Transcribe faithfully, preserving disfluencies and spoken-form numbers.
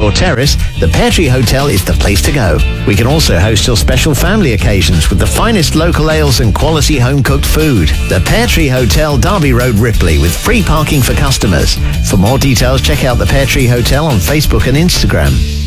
or terrace, the Pear Tree Hotel is the place to go. We can also host your special family occasions with the finest local ales and quality home-cooked food. The Pear Tree Hotel, Derby Road, Ripley, with free parking for customers. For more details, check out the Pear Tree Hotel on Facebook and Instagram.